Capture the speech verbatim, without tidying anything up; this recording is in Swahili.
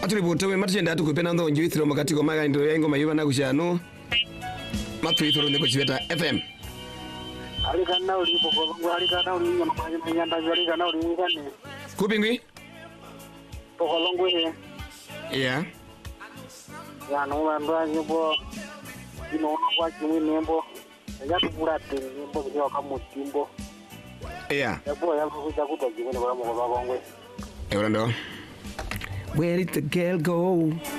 maturi botewe matugenda tukupena ndo njwithiro makati ko maga ndo yango mayuba na kushanu matwithiro ndiko chibeta F M ali kana uli boko ali kana uli nyama kwa nyanda ali kana uli ngane kupingwi boko longo he yeah ya no ndo nyubo ino kwa chini nembo ya tupurate nembo kwa kama timbo yeah ebo ya kuja kutoka kwa mo kwa ngwe Ebrando, where did the girl go?